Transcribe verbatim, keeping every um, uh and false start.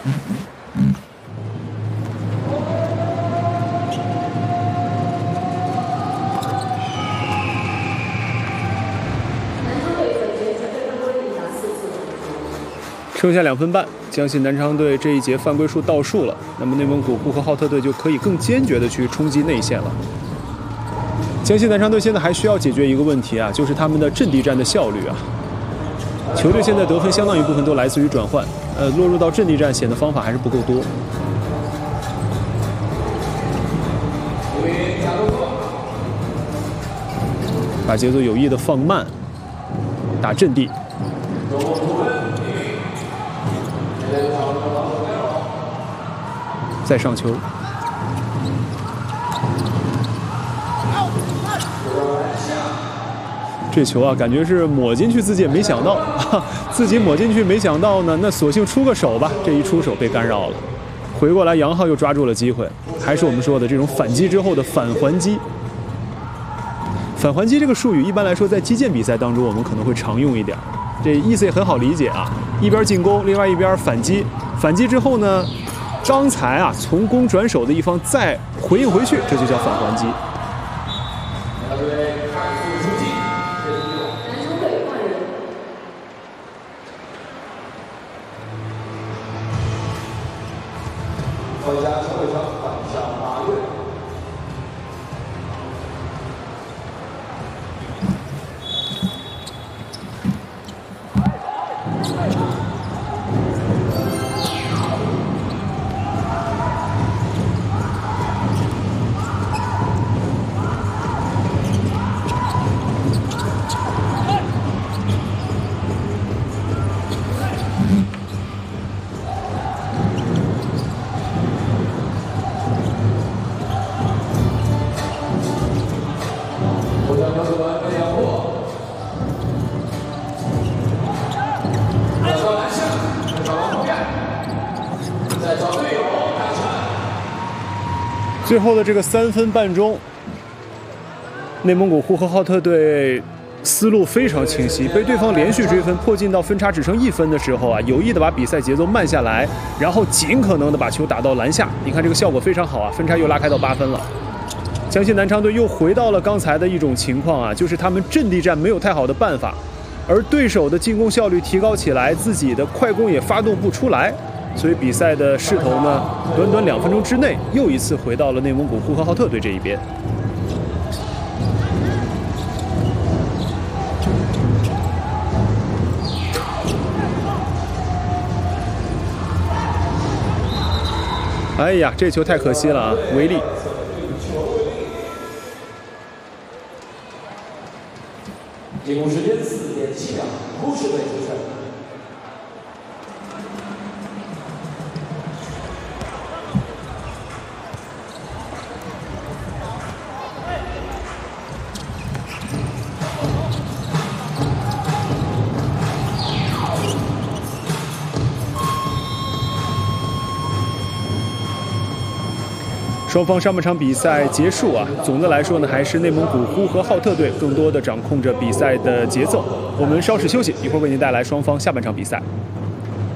剩下两分半，江西南昌队这一节犯规数倒数了，那么内蒙古呼和浩特队就可以更坚决的去冲击内线了。江西南昌队现在还需要解决一个问题啊，就是他们的阵地战的效率啊。球队现在得分相当一部分都来自于转换，呃，落入到阵地战显得方法还是不够多。把节奏有意的放慢，打阵地。再上球，这球啊，感觉是抹进去，自己也没想到，自己抹进去没想到呢，那索性出个手吧。这一出手被干扰了，回过来杨浩又抓住了机会，还是我们说的这种反击之后的反还击。反还击这个术语，一般来说在击剑比赛当中我们可能会常用一点，这意思也很好理解啊，一边进攻，另外一边反击，反击之后呢，刚才啊从攻转守的一方再回应回去，这就叫反还击。 国家球会场反向八月。 最后的这个三分半钟，内蒙古呼和浩特队思路非常清晰，被对方连续追分，迫近到分差只剩一分的时候啊，有意的把比赛节奏慢下来，然后尽可能的把球打到篮下。你看这个效果非常好啊，分差又拉开到八分了。江西南昌队又回到了刚才的一种情况啊，就是他们阵地战没有太好的办法，而对手的进攻效率提高起来，自己的快攻也发动不出来。所以比赛的势头呢，短短两分钟之内又一次回到了内蒙古呼和浩特队这一边。哎呀，这球太可惜了啊！违例。 进攻时间四点七秒，呼市队主胜。 双方上半场比赛结束啊，总的来说呢，还是内蒙古呼和浩特队更多的掌控着比赛的节奏。我们稍事休息，一会儿为您带来双方下半场比赛。